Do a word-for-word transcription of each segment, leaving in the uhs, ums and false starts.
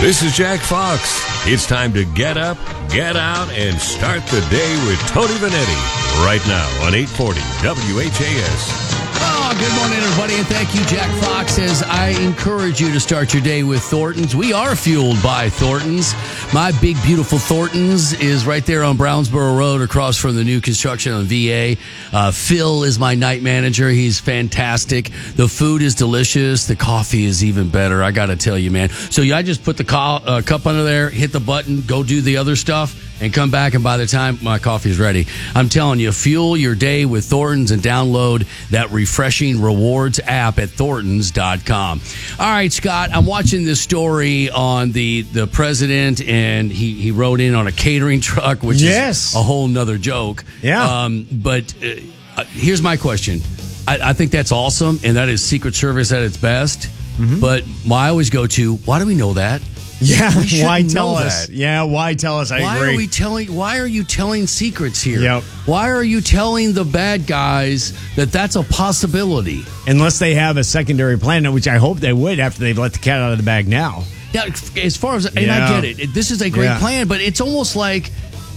This is Jack Fox. It's time to get up, get out, and start the day with Tony Vanetti. Right now on eight forty W H A S. Oh, good morning, everybody, and thank you, Jack Fox, as I encourage you to start your day with Thornton's. We are fueled by Thornton's. My big, beautiful Thornton's is right there on Brownsboro Road across from the new construction on V A. Uh, Phil is my night manager. He's fantastic. The food is delicious. The coffee is even better. I got to tell you, man. So yeah, I just put the co- uh, cup under there, hit the button, go do the other stuff, and come back, and by the time my coffee is ready, I'm telling you, fuel your day with Thornton's and download that refreshing rewards app at Thorntons dot com. All right, Scott, I'm watching this story on the, the president, and he, he rode in on a catering truck, which yes. is a whole nother joke. Yeah. Um, but uh, here's my question. I, I think that's awesome, and that is Secret Service at its best. Mm-hmm. But I always go to, why do we know that? Yeah, why know tell us? that. Yeah, why tell us? I why agree. Are we telling? Why are you telling secrets here? Yep. Why are you telling the bad guys that that's a possibility? Unless they have a secondary plan, which I hope they would after they've let the cat out of the bag now. Yeah, as far as, and Yeah. I get it. This is a great Yeah. plan, but it's almost like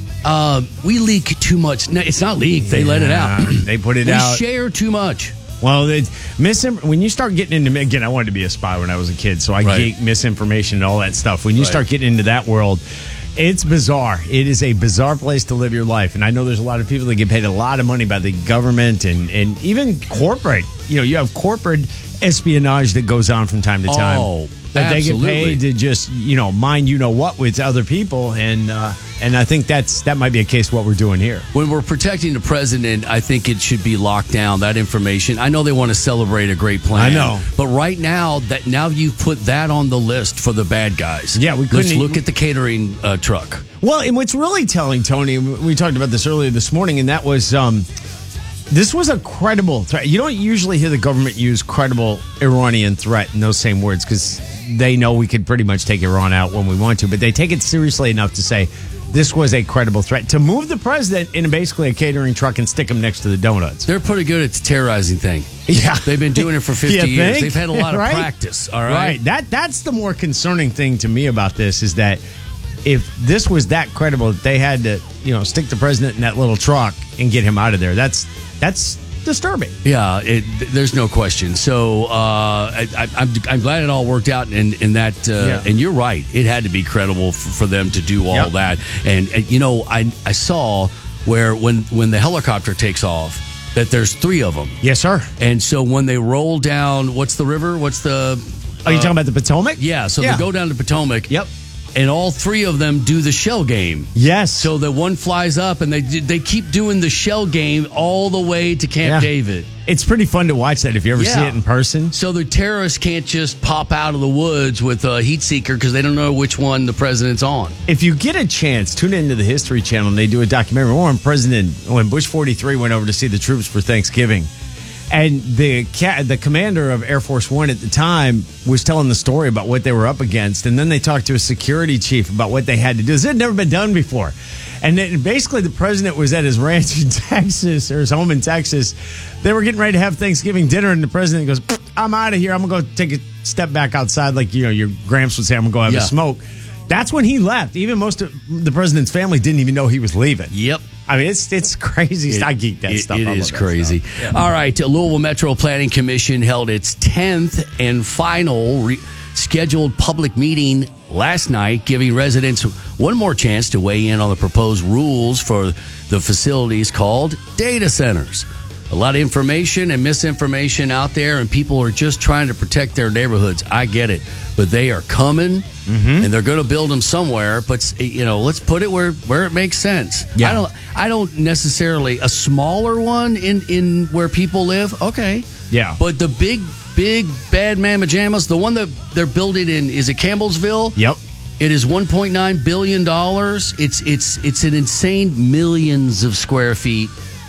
uh, we leak too much. No, it's not leaked. They let it out. They put it we out. share too much. Well, it's misim- when you start getting into, again, I wanted to be a spy when I was a kid, so I Right. geek misinformation and all that stuff. When you Right. start getting into that world, it's bizarre. It is a bizarre place to live your life. And I know there's a lot of people that get paid a lot of money by the government and, and even corporate. You know, you have corporate espionage that goes on from time to time. Oh, that they get absolutely. paid to just, you know, mind you know what with other people. And uh, and I think that's that might be a case of what we're doing here. When we're protecting the president, I think it should be locked down, that information. I know they want to celebrate a great plan. I know. But right now, that now you've put that on the list for the bad guys. Yeah, we Let's couldn't look even- at the catering uh, truck. Well, and what's really telling, Tony, we talked about this earlier this morning, and that was um, this was a credible threat. You don't usually hear the government use credible Iranian threat in those same words because they know we could pretty much take Iran out when we want to, but they take it seriously enough to say this was a credible threat. To move the president in basically a catering truck and stick him next to the donuts. They're pretty good at the terrorizing thing. Yeah. They've been doing it for fifty You years. think? They've had a lot of Right? practice, all right? Right. That That's the more concerning thing to me about this is that if this was that credible, that they had to, you know, stick the president in that little truck and get him out of there. That's that's disturbing. Yeah, it, there's no question. So uh, I, I, I'm, I'm glad it all worked out, and, and that, uh, Yeah. and you're right. It had to be credible for, for them to do all Yep. that. And, and you know, I I saw where when when the helicopter takes off, that there's three of them. Yes, sir. And so when they roll down, what's the river? What's the? Are you talking about the Potomac? Yeah. So Yeah. they go down to Potomac. Yep. And all three of them do the shell game. Yes. So the one flies up, and they they keep doing the shell game all the way to Camp Yeah. David. It's pretty fun to watch that if you ever see Yeah. it in person. So the terrorists can't just pop out of the woods with a heat seeker because they don't know which one the president's on. If you get a chance, tune into the History Channel and they do a documentary on President when Bush forty-three went over to see the troops for Thanksgiving. And the ca- the commander of Air Force One at the time was telling the story about what they were up against. And then they talked to a security chief about what they had to do. This had never been done before. And then basically the president was at his ranch in Texas, or his home in Texas. They were getting ready to have Thanksgiving dinner, and the president goes, I'm out of here. I'm going to go take a step back outside like, you know, your gramps would say, I'm going to go have Yeah. a smoke. That's when he left. Even most of the president's family didn't even know he was leaving. Yep. I mean, it's it's crazy. It- I geek that it- stuff. It I love is that crazy. stuff. All right. The Louisville Metro Planning Commission held its tenth and final re- scheduled public meeting last night, giving residents one more chance to weigh in on the proposed rules for the facilities called data centers. A lot of information and misinformation out there, and people are just trying to protect their neighborhoods. I get it. But they are coming, Mm-hmm. and they're going to build them somewhere. But, you know, let's put it where, where it makes sense. Yeah. I don't I don't necessarily, a smaller one in, in where people live, okay. Yeah. But the big, big, bad mamma jammas, the one that they're building in, is it Campbellsville? Yep. It is one point nine billion dollars. It's it's it's an insane millions of square feet.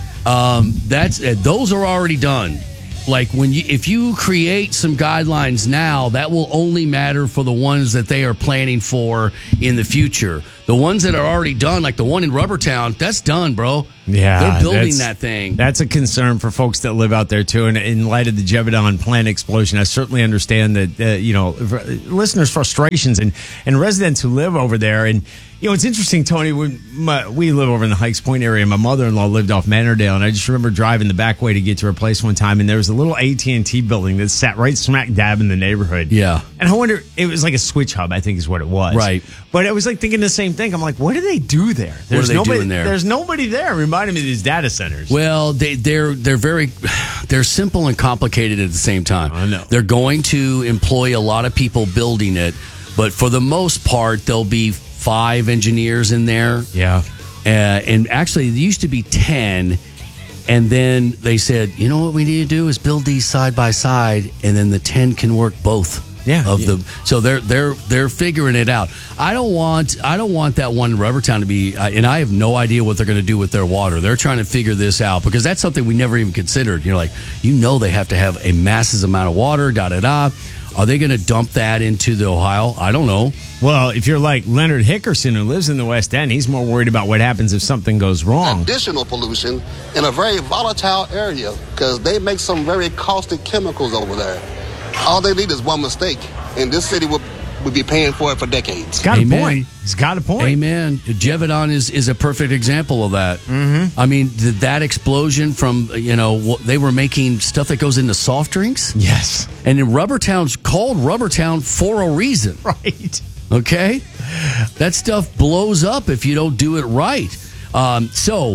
Um, that's uh, those are already done. Like when you, if you create some guidelines now, that will only matter for the ones that they are planning for in the future. The ones that are already done, like the one in Rubbertown, that's done, bro. Yeah, They're building that's- that thing. That's a concern for folks that live out there too. And in light of the Jebedon plant explosion, I certainly understand that uh, you know listeners' frustrations and and residents who live over there. And you know, it's interesting, Tony. When my, we live over in the Hikes Point area, my mother-in-law lived off Mannerdale, and I just remember driving the back way to get to her place one time, and there was a little A T and T building that sat right smack dab in the neighborhood. Yeah, and I wonder, it was like a switch hub, I think is what it was. Right. But I was like thinking the same thing. I'm like, what do they do there? What There's are they nobody, doing there? There's nobody there. Reminded me of these data centers. Well, they, they're they're very they're simple and complicated at the same time. I know. They're going to employ a lot of people building it, but for the most part, there'll be five engineers in there. Yeah. Uh, and actually, there used to be ten, and then they said, you know what we need to do is build these side by side, and then the ten can work both. Yeah, Of yeah. the so they're they're they're figuring it out. I don't want I don't want that one in Rubbertown to be, uh, and I have no idea what they're going to do with their water. They're trying to figure this out because that's something we never even considered. You're like, you know, they have to have a massive amount of water. Da da da. Are they going to dump that into the Ohio? I don't know. Well, if you're like Leonard Hickerson, who lives in the West End, he's more worried about what happens if something goes wrong. Additional pollution in a very volatile area because they make some very caustic chemicals over there. All they need is one mistake, and this city would, would be paying for it for decades. He's got Amen. a point. He's got a point. Amen. Jebedon is, is a perfect example of that. Mm-hmm. I mean, th- that explosion from, you know, what, they were making stuff that goes into soft drinks. Yes. And in Rubbertown's called Rubbertown for a reason. Right. Okay? That stuff blows up if you don't do it right. Um, so,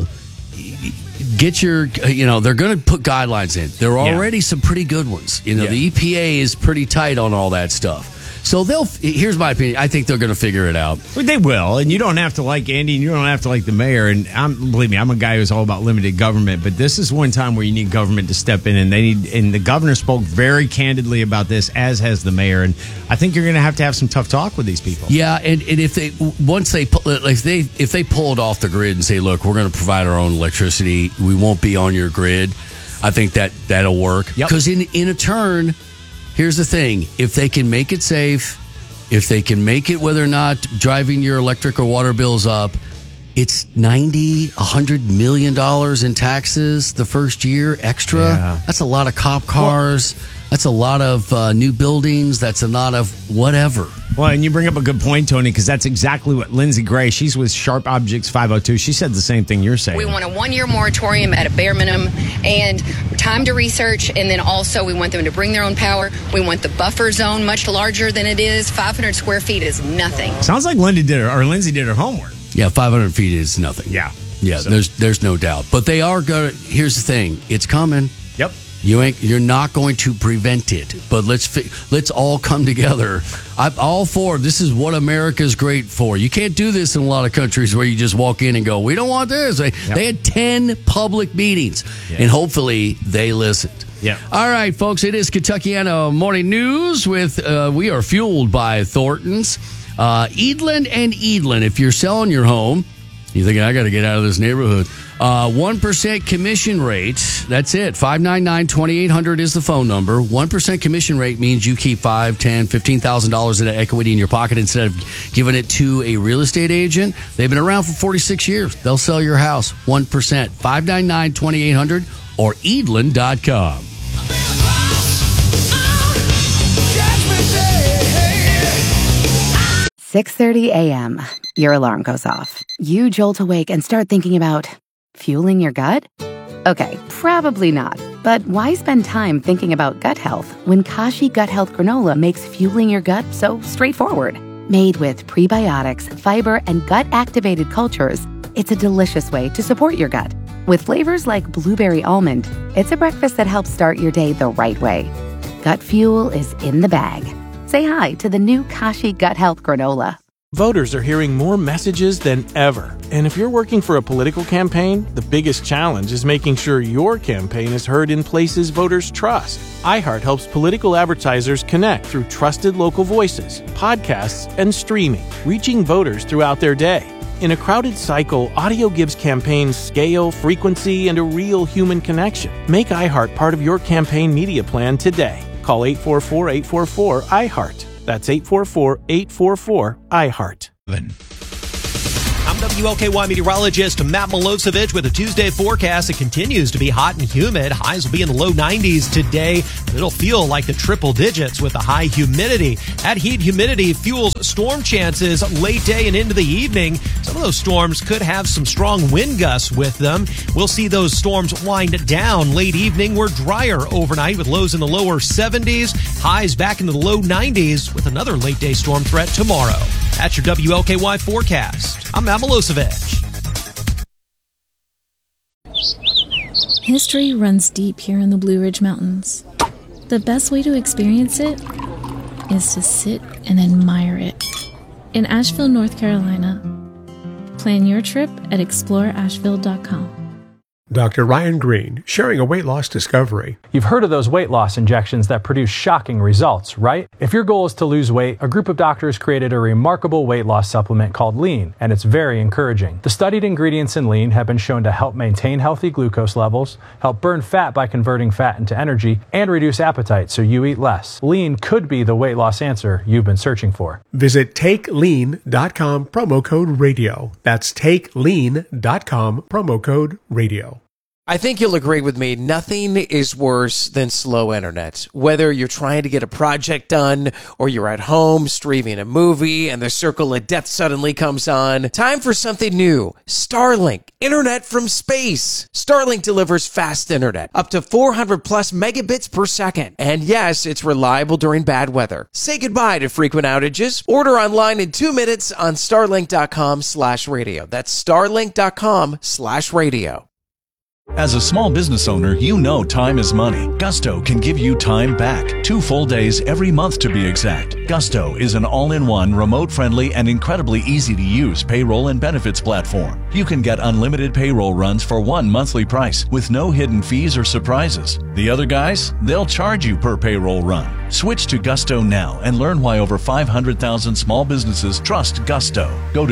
get your, you know, they're going to put guidelines in. There are Yeah. already some pretty good ones. You know, Yeah. the E P A is pretty tight on all that stuff. So they'll, here's my opinion. I think they're going to figure it out. Well, they will, and you don't have to like Andy, and you don't have to like the mayor. And I'm, believe me, I'm a guy who's all about limited government. But this is one time where you need government to step in, and they need. And the governor spoke very candidly about this, as has the mayor. And I think you're going to have to have some tough talk with these people. Yeah, and, and if they once they pu- if they if they pull it off the grid and say, look, we're going to provide our own electricity, we won't be on your grid. I think that that'll work. Yep. Because in in a turn, here's the thing: if they can make it safe, if they can make it whether or not driving your electric or water bills up, it's ninety, a hundred million dollars in taxes the first year extra. Yeah. That's a lot of cop cars. That's a lot of uh, new buildings. That's a lot of whatever. Well, and you bring up a good point, Tony, because that's exactly what Lindsay Gray, she's with Sharp Objects five oh two. She said the same thing you're saying. We want a one-year moratorium at a bare minimum and time to research, and then also we want them to bring their own power. We want the buffer zone much larger than it is. five hundred square feet is nothing. Sounds like Lindy did her, or Lindsay did her homework. Yeah, five hundred feet is nothing. Yeah. Yeah, So- there's there's no doubt. But they are going to, here's the thing, it's coming. Yep. You ain't, you're not going to prevent it, but let's fi- let's all come together. I'm all for this is what America's great for. You can't do this in a lot of countries where you just walk in and go, we don't want this. They, they had ten public meetings, Yeah. and hopefully they listened. Yeah. All right, folks, it is Kentuckiana Morning News with, uh, we are fueled by Thornton's. Uh, Edlin and Edlin, if you're selling your home, you thinking, I got to get out of this neighborhood. Uh, one percent commission rate. That's it. five nine nine, two eight zero zero is the phone number. one percent commission rate means you keep five, ten, fifteen thousand dollars in equity in your pocket instead of giving it to a real estate agent. They've been around for forty-six years. They'll sell your house. one percent. five nine nine, two eight zero zero or edlin dot com. six thirty a.m. Your alarm goes off. You jolt awake and start thinking about fueling your gut? Okay, probably not. But why spend time thinking about gut health when Kashi Gut Health Granola makes fueling your gut so straightforward? Made with prebiotics, fiber, and gut-activated cultures, it's a delicious way to support your gut. With flavors like blueberry almond, it's a breakfast that helps start your day the right way. Gut fuel is in the bag. Say hi to the new Kashi Gut Health Granola. Voters are hearing more messages than ever. And if you're working for a political campaign, the biggest challenge is making sure your campaign is heard in places voters trust. iHeart helps political advertisers connect through trusted local voices, podcasts, and streaming, reaching voters throughout their day. In a crowded cycle, audio gives campaigns scale, frequency, and a real human connection. Make iHeart part of your campaign media plan today. Call eight four four, eight four four, I HEART. That's eight four four, eight four four, I HEART. I'm I'm W L K Y meteorologist Matt Milosevic with a Tuesday forecast. It continues to be hot and humid. Highs will be in the low nineties today. It'll feel like the triple digits with the high humidity. That heat humidity fuels storm chances late day and into the evening. Some of those storms could have some strong wind gusts with them. We'll see those storms wind down late evening. We're drier overnight with lows in the lower seventies. Highs back into the low nineties with another late day storm threat tomorrow. That's your W L K Y forecast. I'm Matt Milosevic. History runs deep here in the Blue Ridge Mountains. The best way to experience it is to sit and admire it. In Asheville, North Carolina. Plan your trip at explore asheville dot com. Doctor Ryan Green, sharing a weight loss discovery. You've heard of those weight loss injections that produce shocking results, right? If your goal is to lose weight, a group of doctors created a remarkable weight loss supplement called Lean, and it's very encouraging. The studied ingredients in Lean have been shown to help maintain healthy glucose levels, help burn fat by converting fat into energy, and reduce appetite so you eat less. Lean could be the weight loss answer you've been searching for. Visit take lean dot com, promo code radio. That's take lean dot com, promo code radio. I think you'll agree with me, nothing is worse than slow internet. Whether you're trying to get a project done or you're at home streaming a movie and the circle of death suddenly comes on, time for something new. Starlink, internet from space. Starlink delivers fast internet, up to four hundred plus megabits per second. And yes, it's reliable during bad weather. Say goodbye to frequent outages. Order online in two minutes on starlink dot com slash radio. That's starlink dot com slash radio. As a small business owner, you know time is money. Gusto can give you time back. Two full days every month to be exact. Gusto is an all-in-one, remote-friendly, and incredibly easy-to-use payroll and benefits platform. You can get unlimited payroll runs for one monthly price with no hidden fees or surprises. The other guys, they'll charge you per payroll run. Switch to Gusto now and learn why over five hundred thousand small businesses trust Gusto. Go to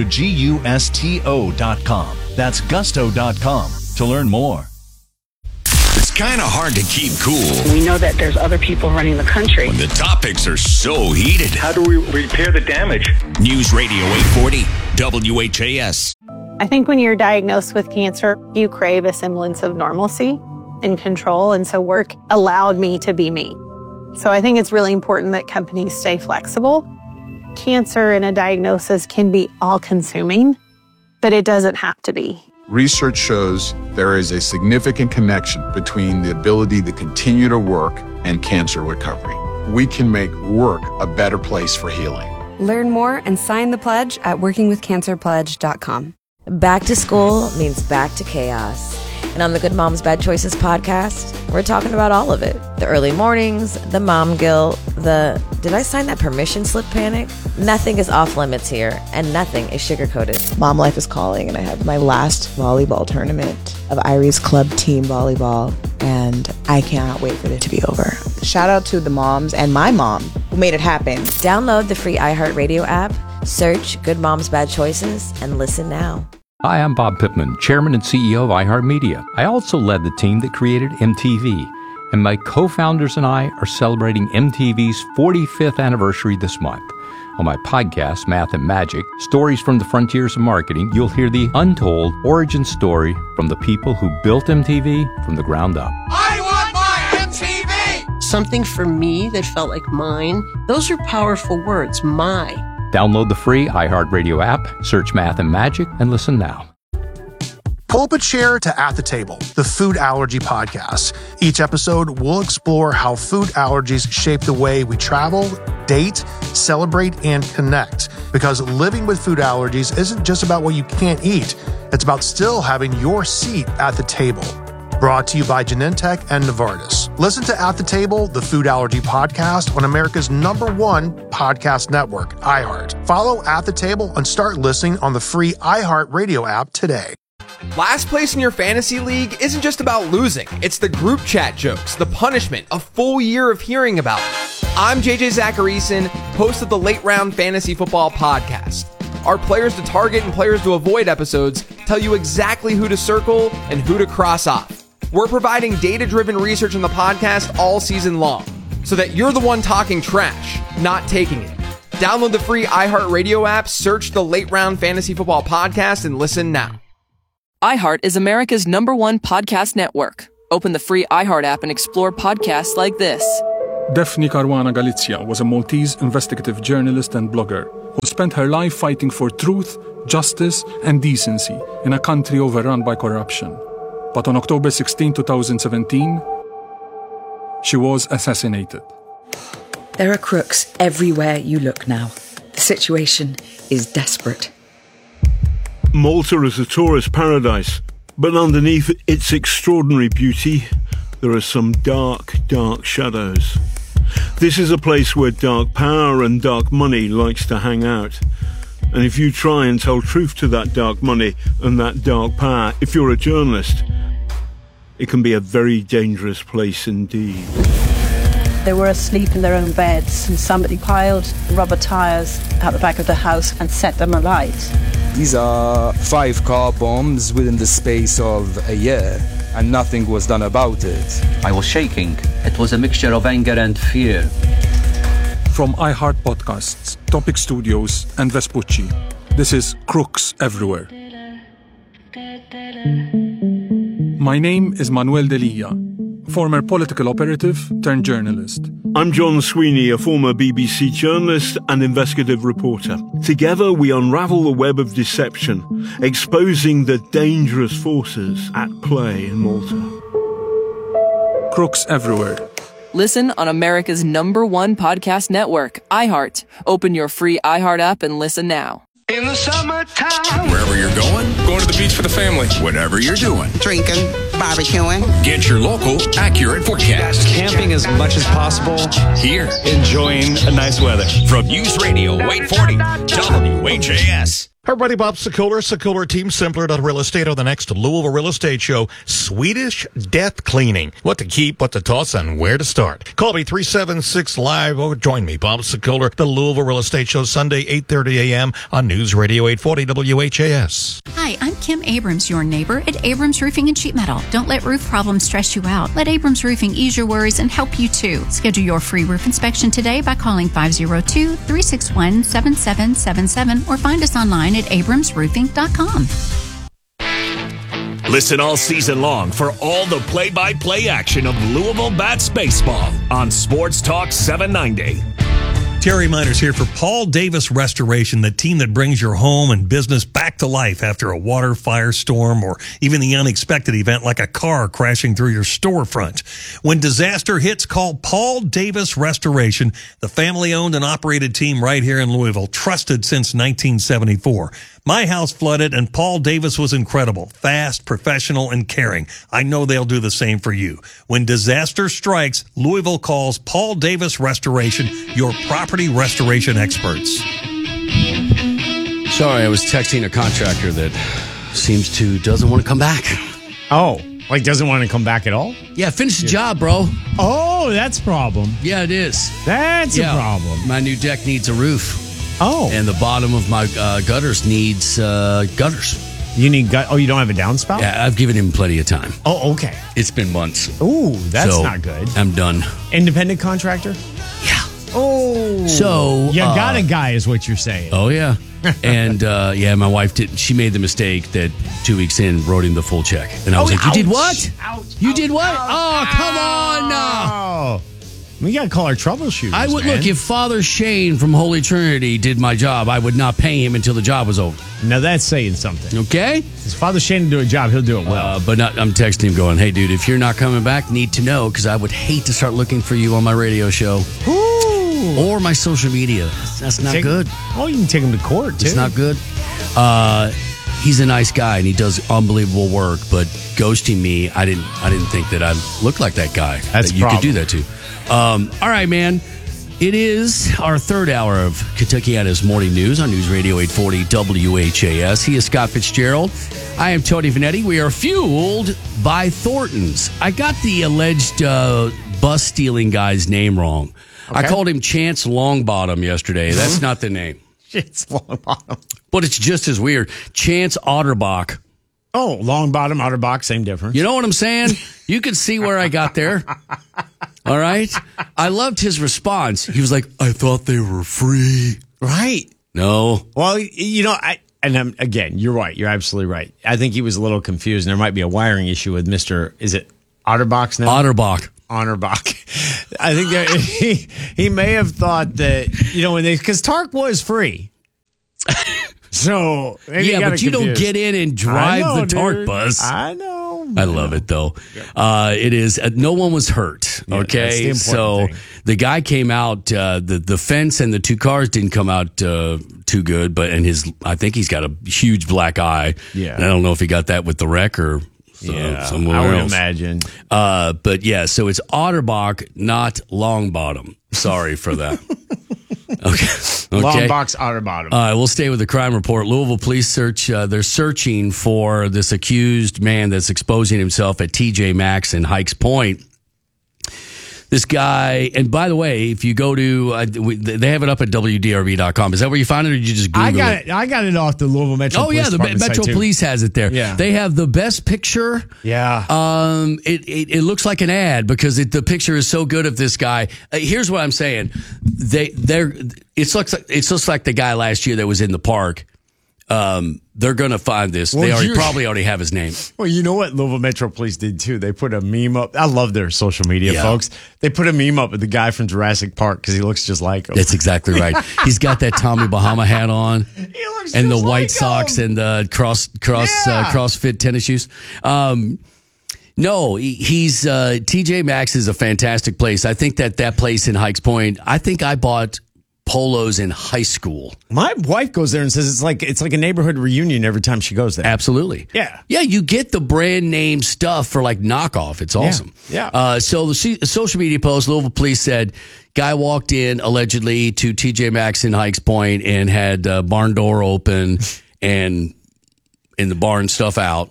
gusto dot com. That's gusto dot com to learn more. It's kind of hard to keep cool. We know that there's other people running the country. When the topics are so heated. How do we repair the damage? News Radio eight forty, W H A S. I think when you're diagnosed with cancer, you crave a semblance of normalcy and control, and so work allowed me to be me. So I think it's really important that companies stay flexible. Cancer and a diagnosis can be all-consuming, but it doesn't have to be. Research shows there is a significant connection between the ability to continue to work and cancer recovery. We can make work a better place for healing. Learn more and sign the pledge at working with cancer pledge dot com. Back to school means back to chaos. And on the Good Moms Bad Choices podcast, we're talking about all of it. The early mornings, the mom guilt, the did I sign that permission slip panic? Nothing is off limits here, and nothing is sugar-coated. Mom life is calling, and I have my last volleyball tournament of Irie's club team volleyball, and I cannot wait for it to be over. Shout out to the moms and my mom who made it happen. Download the free iHeartRadio app, search Good Moms Bad Choices, and listen now. Hi, I'm Bob Pittman, Chairman and C E O of iHeartMedia. I also led the team that created M T V, and my co-founders and I are celebrating M T V's forty-fifth anniversary this month. On my podcast, Math and Magic, Stories from the Frontiers of Marketing, you'll hear the untold origin story from the people who built M T V from the ground up. I want my M T V! Something for me that felt like mine. Those are powerful words, my. Download the free iHeartRadio app, search Math and Magic, and listen now. Pull up a chair to At the Table, the food allergy podcast. Each episode, we'll explore how food allergies shape the way we travel, date, celebrate, and connect. Because living with food allergies isn't just about what you can't eat. It's about still having your seat at the table. Brought to you by Genentech and Novartis. Listen to At the Table, the food allergy podcast on America's number one podcast network, iHeart. Follow At the Table and start listening on the free iHeart Radio app today. Last place in your fantasy league isn't just about losing. It's the group chat jokes, the punishment, a full year of hearing about it. I'm J J Zacharyson, host of the Late Round Fantasy Football Podcast. Our players to target and players to avoid episodes tell you exactly who to circle and who to cross off. We're providing data-driven research in the podcast all season long, so that you're the one talking trash, not taking it. Download the free iHeartRadio app, search the Late Round Fantasy Football Podcast, and listen now. iHeart is America's number one podcast network. Open the free iHeart app and explore podcasts like this. Daphne Caruana Galizia was a Maltese investigative journalist and blogger who spent her life fighting for truth, justice, and decency in a country overrun by corruption. But on October sixteenth, twenty seventeen, she was assassinated. There are crooks everywhere you look now. The situation is desperate. Malta is a tourist paradise, but underneath its extraordinary beauty, there are some dark, dark shadows. This is a place where dark power and dark money likes to hang out. And if you try and tell truth to that dark money and that dark power, if you're a journalist, it can be a very dangerous place indeed. They were asleep in their own beds and somebody piled rubber tyres out the back of the house and set them alight. These are five car bombs within the space of a year, and nothing was done about it. I was shaking. It was a mixture of anger and fear. From iHeart Podcasts, Topic Studios, and Vespucci, this is Crooks Everywhere. My name is Manuel Delia, former political operative turned journalist. I'm John Sweeney, a former B B C journalist and investigative reporter. Together we unravel the web of deception, exposing the dangerous forces at play in Malta. Crooks Everywhere. Listen on America's number one podcast network, iHeart. Open your free iHeart app and listen now. In the summertime. Wherever you're going, Going to the beach for the family. whatever you're doing, Drinking, barbecuing. get your local accurate forecast. Camping as much as possible. Here, Enjoying a nice weather. from News Radio eight forty W H A S. Hi, everybody. Bob Sekuler, Sekuler Team Simpler Real Estate on the next Louisville Real Estate Show, Swedish Death Cleaning. What to keep, what to toss, and where to start. Call me three seven six live or join me, Bob Sekuler, the Louisville Real Estate Show, Sunday, eight thirty a.m. on News Radio eight forty W H A S. Hi, I'm Kim Abrams, your neighbor at Abrams Roofing and Sheet Metal. Don't let roof problems stress you out. Let Abrams Roofing ease your worries and help you too. Schedule your free roof inspection today by calling five oh two, three six one, seven seven seven seven or find us online at abrams roofing dot com. Listen all season long for all the play-by-play action of Louisville Bats baseball on Sports Talk seven ninety. Terry Miners here for Paul Davis Restoration, the team that brings your home and business back to life after a water, fire, storm, or even the unexpected event like a car crashing through your storefront. When disaster hits, call Paul Davis Restoration, the family-owned and operated team right here in Louisville, trusted since nineteen seventy-four. My house flooded, and Paul Davis was incredible, fast, professional, and caring. I know they'll do the same for you. When disaster strikes, Louisville calls Paul Davis Restoration, your property restoration experts. Sorry, I was texting a contractor that seems to doesn't want to come back. Oh, like doesn't want to come back at all? Yeah, finish the job, bro. Oh, that's a problem. Yeah, it is. That's Yeah. a problem. My new deck needs a roof. Oh. And the bottom of my uh, gutters needs uh, gutters. You need gut. Oh, you don't have a downspout? Yeah, I've given him plenty of time. Oh, okay. It's been months. Ooh, that's So, not good. I'm done. Independent contractor? Yeah. Oh. So, you uh, got a guy, is what you're saying. Oh, yeah. and, uh, yeah, my wife did. She made the mistake that two weeks in wrote him the full check. And I was Oh, like, you did ouch. what? Ouch, you ouch, did what? ouch, oh, come on. now. Oh. We got to call our troubleshooters. I would man. look, if Father Shane from Holy Trinity did my job, I would not pay him until the job was over. Now that's saying something. Okay? If Father Shane to do a job, he'll do it well. Uh, but not, I'm texting him going, hey, dude, if you're not coming back, need to know, because I would hate to start looking for you on my radio show. Ooh. Or my social media. That's not Take- good. Oh, you can take him to court, too. It's not good. Uh, he's a nice guy, and he does unbelievable work, but ghosting me, I didn't I didn't think that I looked like that guy. That's that you problem. could do that to. Um, all right, man. It is our third hour of Kentuckiana's Morning News on News Radio eight forty W H A S. He is Scott Fitzgerald. I am Tony Vanetti. We are fueled by Thornton's. I got the alleged uh, bus stealing guy's name wrong. I Okay. called him Chance Longbottom yesterday. That's not the name. It's long bottom. But it's just as weird. Chance Otterbach. Oh, long bottom, outer box, same difference. You know what I'm saying? You can see where I got there. All right? I loved his response. He was like, I thought they were free. Right. No. Well, you know, I and I'm, again, you're right. You're absolutely right. I think he was a little confused, and there might be a wiring issue with Mister Is it Otterbach now? Otterbach. Otterbach. I think that he he may have thought that, you know, when they because Tark was free. So maybe yeah, he got but you confused. don't get in and drive know, the Tark dude. bus. I know. I love it though. Uh, it is uh, no one was hurt. Yeah, that's the Okay, important so thing. the guy came out. Uh, the the fence and the two cars didn't come out uh, too good, but and his I think he's got a huge black eye. Yeah. And I don't know if he got that with the wreck or so, Yeah, somewhere I would else. imagine. Uh, but yeah, so it's Otterbach, not Longbottom. Sorry for that. Okay. Long box Otterbottom. All right, we'll stay with the crime report. Louisville police search. Uh, they're searching for this accused man that's exposing himself at T J Maxx in Hikes Point. This guy, and by the way, if you go to, uh, we, they have it up at W D R B dot com. Is that where you find it, or did you just Google I got it? it. I got it off the Louisville Metro. Oh Police yeah, the Department Metro site, too. Police has it there. Yeah. They have the best picture. Yeah. Um, it, it, it looks like an ad because it, the picture is so good of this guy. Uh, here's what I'm saying. They, they're, it looks like, it looks like the guy last year that was in the park. Um, they're going to find this. Well, they already you- probably already have his name. Well, you know what Louisville Metro Police did too? They put a meme up. I love their social media, Yeah. folks. They put a meme up with the guy from Jurassic Park because he looks just like him. That's exactly right. He's got that Tommy Bahama hat on, and the white socks and the cross cross uh, CrossFit tennis shoes. Um, no, he, he's uh, T J Maxx is a fantastic place. I think that that place in Hikes Point. I think I bought polos in high school. My wife goes there and says it's like it's like a neighborhood reunion every time she goes there. Absolutely. Yeah. Yeah, you get the brand name stuff for like knockoff. It's awesome. Yeah. Uh, so the se- social media post, Louisville police said, guy walked in allegedly to T J Maxx in Hikes Point and had uh, barn door open and in the barn stuff out.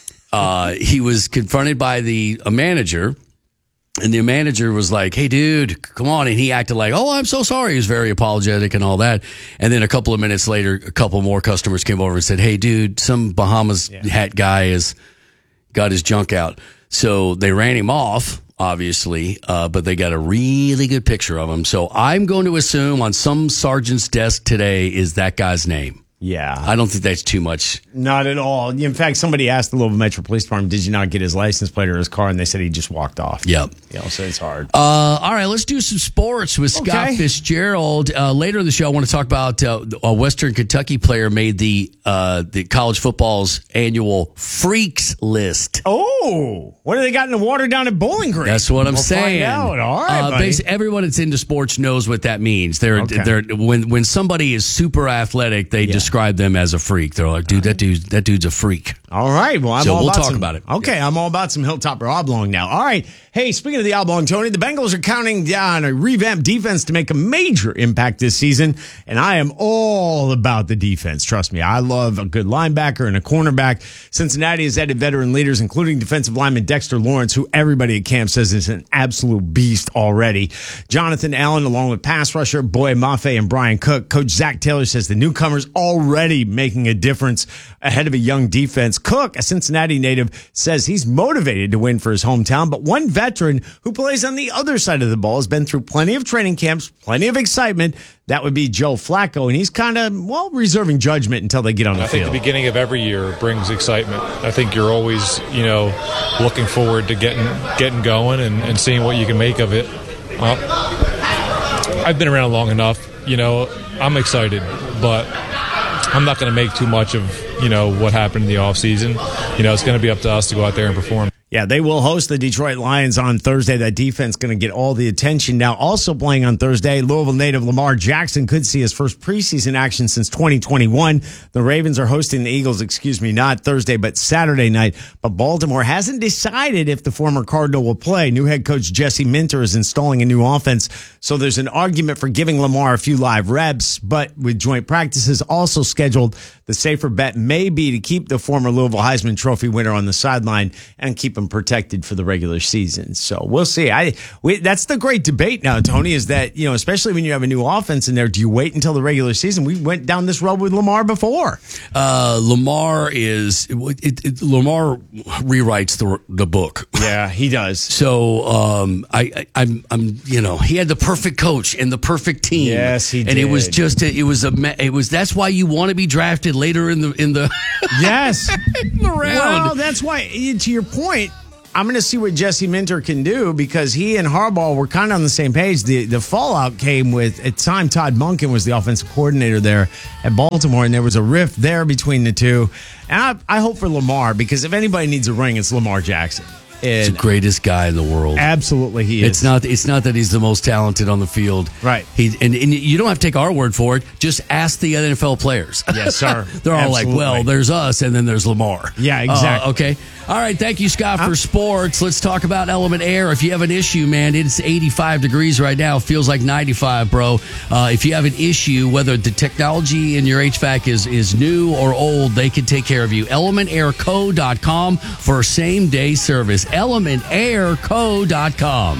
Uh, he was confronted by the a manager. And the manager was like, hey, dude, come on. And he acted like, oh, I'm so sorry. He was very apologetic and all that. And then a couple of minutes later, a couple more customers came over and said, hey, dude, some Bahamas hat guy has got his junk out. So they ran him off, obviously, uh, but they got a really good picture of him. So I'm going to assume on some sergeant's desk today is that guy's name. Yeah. I don't think that's too much. Not at all. In fact, somebody asked the Louisville Metro Police Department, did you not get his license plate or his car? And they said he just walked off. Yep. You know, so it's hard. Uh, all right, let's do some sports with Scott Okay. Fitzgerald. Uh, later in the show, I want to talk about uh, a Western Kentucky player made the uh, the college football's annual freaks list. Oh, what do they got in the water down at Bowling Green? That's what I'm We'll saying. Find out. All right, uh, buddy. basically, everyone that's into sports knows what that means. They're Okay. they're when when somebody is super athletic, they describe them as a freak. They're like, dude, that dude that dude's a freak. All right. Well, I'm So all we'll about talk some- about it. Okay, I'm all about some Hilltop or Oblong now. All right. Hey, speaking of the Oblong, Tony, the Bengals are counting down a revamped defense to make a major impact this season, and I am all about the defense. Trust me, I love a good linebacker and a cornerback. Cincinnati has added veteran leaders, including defensive lineman Dexter Lawrence, who everybody at camp says is an absolute beast already. Jonathan Allen, along with pass rusher Boye Mafe and Brian Cook. Coach Zach Taylor says the newcomers already making a difference ahead of a young defense. Cook, a Cincinnati native, says he's motivated to win for his hometown, but one veteran who plays on the other side of the ball has been through plenty of training camps, plenty of excitement. That would be Joe Flacco, and he's kind of, well, reserving judgment until they get on the I think field. the beginning of every year brings excitement. I think you're always, you know, looking forward to getting getting going and, and seeing what you can make of it. Well, I've been around long enough, you know, I'm excited, but I'm not going to make too much of, you know, what happened in the offseason. You know, it's going to be up to us to go out there and perform. Yeah, they will host the Detroit Lions on Thursday. That defense going to get all the attention. Now, also playing on Thursday, Louisville native Lamar Jackson could see his first preseason action since twenty twenty-one. The Ravens are hosting the Eagles, excuse me, not Thursday, but Saturday night. But Baltimore hasn't decided if the former Cardinal will play. New head coach Jesse Minter is installing a new offense. So there's an argument for giving Lamar a few live reps, but with joint practices also scheduled, the safer bet may be to keep the former Louisville Heisman Trophy winner on the sideline and keep him them protected for the regular season. So we'll see. I we, that's the great debate now, Tony, is that, you know, especially when you have a new offense in there, do you wait until the regular season? We went down this road with Lamar before. Uh, Lamar is it, it, Lamar rewrites the the book. Yeah, he does. So um, I, I I'm I'm you know he had the perfect coach and the perfect team. Yes, he and did. it was just a, it was a it was that's why you want to be drafted later in the in the yes in the round. Well, that's why. To your point, I'm going to see what Jesse Minter can do, because he and Harbaugh were kind of on the same page. The the fallout came with, at the time, Todd Monken was the offensive coordinator there at Baltimore, and there was a rift there between the two. And I, I hope for Lamar, because if anybody needs a ring, it's Lamar Jackson. He's the greatest guy in the world. Absolutely, he is. It's not. It's not that he's the most talented on the field, right? He and, and you don't have to take our word for it. Just ask the N F L players. Yes, sir. They're all Absolutely. like, "Well, there's us, and then there's Lamar." Yeah, exactly. Uh, okay. All right. Thank you, Scott, for Huh? sports. Let's talk about Element Air. If you have an issue, man, it's eighty-five degrees right now. Feels like ninety-five, bro. Uh, if you have an issue, whether the technology in your H V A C is is new or old, they can take care of you. element air co dot com for same day service. element air co dot com.